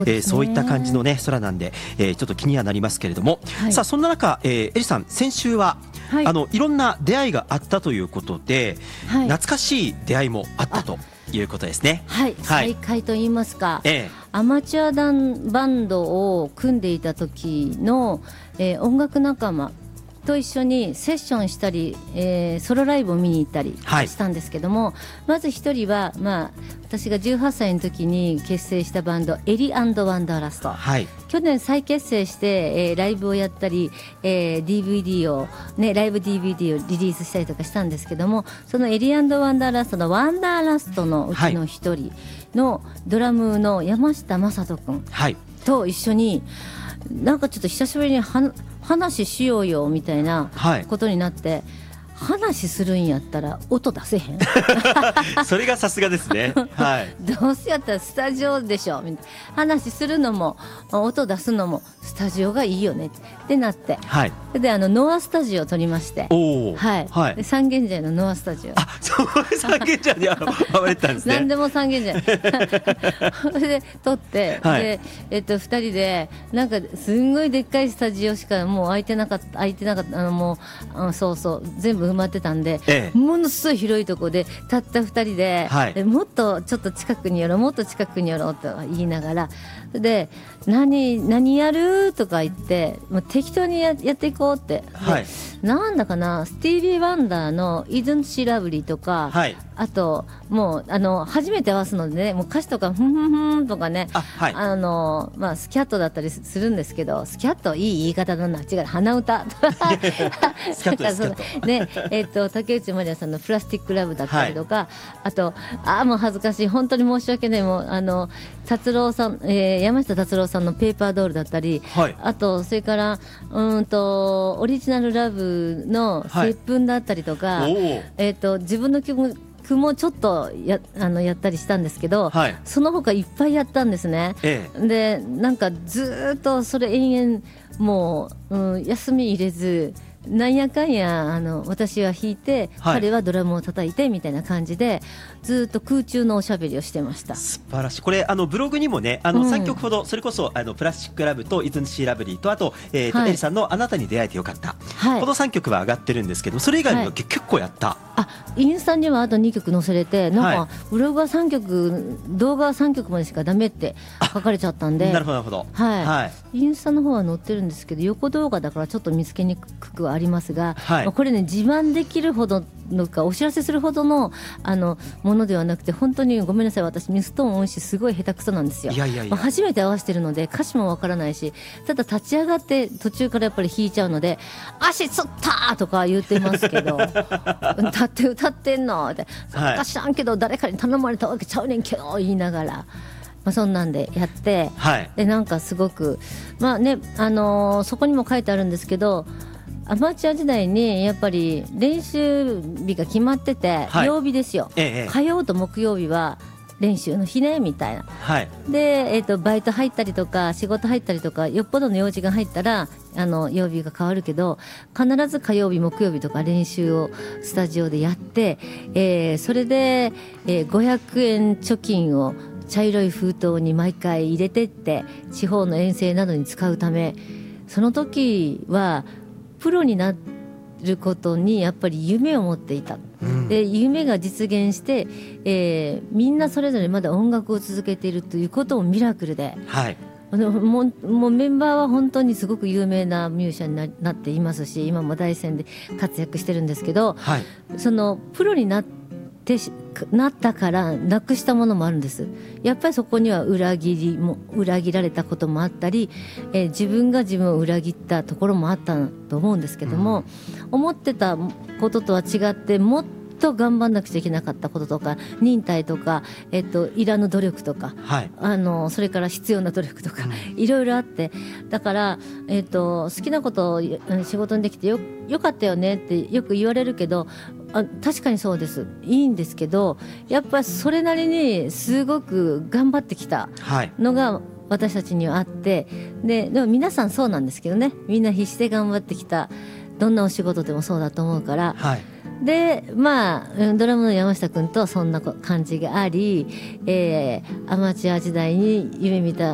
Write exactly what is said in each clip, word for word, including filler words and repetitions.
えー、そういった感じの、ね、空なんで、えー、ちょっと気にはなりますけれども、はい、さあそんな中、えー、エリさん先週は、はい、あのいろんな出会いがあったということで、はい、懐かしい出会いもあったということですね。 はい、はい、再会といいますか、ええ、アマチュアダンバンドを組んでいた時の、えー、音楽仲間と一緒にセッションしたり、えー、ソロライブを見に行ったりしたんですけども、はい、まず一人は、まあ、私がじゅうはっさいの時に結成したバンドエリ&ワンダーラスト、はい、去年再結成して、えー、ライブをやったり、えー、ディーブイディー を、ね、ライブ ディーブイディー をリリースしたりとかしたんですけども、そのエリ&ワンダーラストのワンダーラストのうちの一人のドラムの山下正人君と一緒に、なんかちょっと久しぶりには話しようよみたいなことになって、はい、話するんやったら音出せへんそれがさすがですね、はい、 どうせやったらスタジオでしょみたいな、話するのも音出すのもスタジオがいいよねってなって、はい、であのノアスタジオを取りまして、お、はいはい、で三軒茶屋のノアスタジオ、 あ、そう三軒茶屋に会われたんですね。 何でも三軒茶屋それで撮って、はい、で、えっと、ふたりでなんかすんごいでっかいスタジオしかもう空いてなかった空いてなかったあのもうあのそうそう全部埋まってたんで、ええ、ものすごい広いところでたったふたり で,、はい、でもっとちょっと近くにやろうもっと近くにやろうと言いながら、で 何, 何やるとか言ってもう適当に や, やっていこうって、はい、なんだかなスティービー・ワンダーの Isn't She Lovely とか、はい、あともうあの初めて合わすのでね、もう歌詞とかふんふんふんとかね、あ、はい、あのまあ、スキャットだったりするんですけど、スキャットいい言い方だな、違う鼻歌スキャットですスキャットね、えー、と竹内まりやさんのプラスティックラブだったりとか、はい、あとあもう恥ずかしい本当に申し訳ない、もうあの達郎さん、えー、山下達郎さんのペーパードールだったり、はい、あとそれからうんとオリジナルラブの接吻だったりとか、はい、えー、と自分の曲もちょっと や, あのやったりしたんですけど、はい、その他いっぱいやったんですね、ええ、でなんかずっとそれ延々もう、うん、休み入れずなんやかんやあの私は弾いて、はい、彼はドラムを叩いてみたいな感じでずっと空中のおしゃべりをしてました。 素晴らしい。これあのブログにもねあのさんきょくほど、うん、それこそあのプラスチックラブとイズンシーラブリーとあと、えーとはい、エリさんのあなたに出会えてよかった、はい、このさんきょくは上がってるんですけど、それ以外にも、はい、結構やった。 あインスタにはあとにきょく載せれて、なんかブログはさんきょく動画はさんきょくまでしかダメって書かれちゃったんで、 なるほどなるほど、 はいはい、インスタの方は載ってるんですけど横動画だからちょっと見つけにくくはありますが、はい、まあ、これね自慢できるほどのかお知らせするほど の, あのものではなくて、本当にごめんなさい、私ミストーン音痴すごい下手くそなんですよ。いやいやいや、まあ、初めて合わせてるので歌詞もわからないし、ただ立ち上がって途中からやっぱり弾いちゃうので足つったとか言ってますけど歌って歌ってんのって、はい、か知らんけど誰かに頼まれたわけちゃうねんけど言いながら、まあ、そんなんでやって、はい、でなんかすごくまあね、あのー、そこにも書いてあるんですけど、アマチュア時代にやっぱり練習日が決まってて、はい、曜日ですよ、ええ、火曜と木曜日は練習の日ねみたいな、はい、で、えーと、バイト入ったりとか仕事入ったりとかよっぽどの用事が入ったらあの曜日が変わるけど、必ず火曜日木曜日とか練習をスタジオでやって、えー、それで、えー、ごひゃくえん貯金を茶色い封筒に毎回入れてって地方の遠征などに使うため、その時はプロになることにやっぱり夢を持っていた、うん、で夢が実現して、えー、みんなそれぞれまだ音楽を続けているということもミラクルで、はい、もう、もうメンバーは本当にすごく有名なミュージシャンに な, なっていますし、今も大戦で活躍してるんですけど、はい、そのプロになってなったからなくしたものもあるんです。やっぱりそこには裏切りも裏切られたこともあったり、えー、自分が自分を裏切ったところもあったと思うんですけども、うん、思ってたこととは違ってもっと頑張んなくちゃいけなかったこととか、忍耐とか、えっと、いらぬ努力とか、はい、あのそれから必要な努力とか、うん、いろいろあって、だから、えっと、好きなことを仕事にできて よ, よかったよねってよく言われるけど、あ確かにそうです、いいんですけど、やっぱりそれなりにすごく頑張ってきたのが私たちにはあって、で, でも皆さんそうなんですけどね、みんな必死で頑張ってきた、どんなお仕事でもそうだと思うから、はい、でまあドラムの山下君とそんな感じがあり、えー、アマチュア時代に夢見た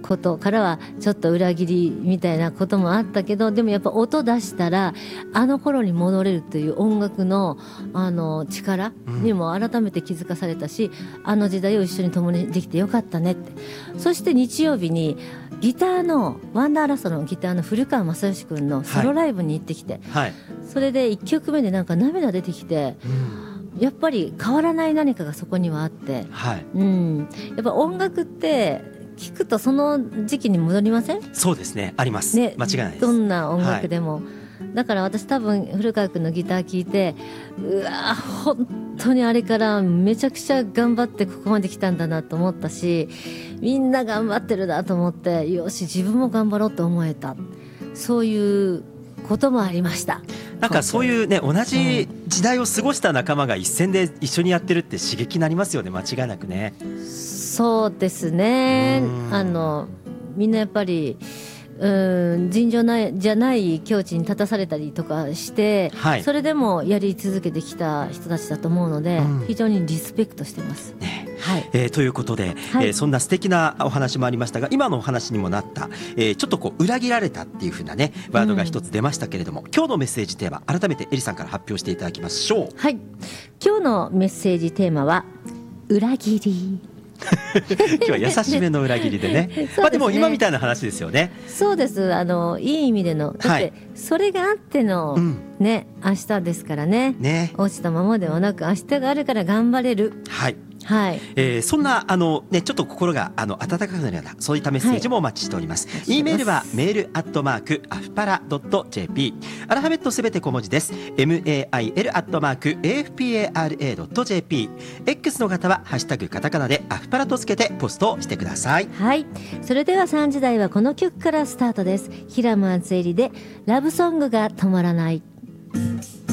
ことからはちょっと裏切りみたいなこともあったけど、でもやっぱ音出したらあの頃に戻れるという音楽のあの力にも改めて気づかされたし、うん、あの時代を一緒に共にできてよかったねって。そして日曜日にギターのワンダーラストのギターの古川正義君のソロライブに行ってきて、はいはい、それでいっきょくめでなんか涙出てきて、うん、やっぱり変わらない何かがそこにはあって、はい、うん、やっぱ音楽って聞くとその時期に戻りません？ そうですね、あります、ね、間違いないです。 どんな音楽でも、はい、だから私多分古川君のギター聴いて、うわ本当にあれからめちゃくちゃ頑張ってここまで来たんだなと思ったし、みんな頑張ってるなと思って、よし自分も頑張ろうと思えた、そういうこともありました。 なんかそういうね、同じ時代を過ごした仲間が一線で一緒にやってるって刺激になりますよね、間違いなくね。 そうですね、あのみんなやっぱりうん尋常ないじゃない境地に立たされたりとかして、はい、それでもやり続けてきた人たちだと思うので、うん、非常にリスペクトしてます、ね。はい、えー、ということで、はい、えー、そんな素敵なお話もありましたが、今のお話にもなった、えー、ちょっとこう裏切られたっていう風なねワードが一つ出ましたけれども、うん、今日のメッセージテーマ改めてエリさんから発表していただきましょう。はい、今日のメッセージテーマは裏切り今日は優しめの裏切りで ね, でねまあでも今みたいな話ですよね。 そうです、あのいい意味での、だってそれがあっての、はい、ね、明日ですから ね, ね落ちたままではなく明日があるから頑張れる。はいはい、えー、そんなあの、ね、ちょっと心があの温かくなるようなそういったメッセージもお待ちしております、はい、E メールはメールアットマークアフパラドット ジェーピー、 アルファベットすべて小文字です。 メール アットマーク エーエフピーエーアールエードットジェーピー、 X の方はハッシュタグカタカナでアフパラとつけてポストをしてください。はい、それではさんじ台はこの曲からスタートです。平間敦恵里でラブソングが止まらない。